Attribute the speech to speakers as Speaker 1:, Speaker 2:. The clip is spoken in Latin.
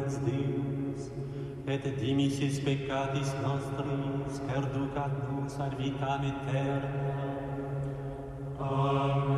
Speaker 1: glorificats Deus, et dimissis peccatis nostris, perducat nos ad vitam aeterna. Amen.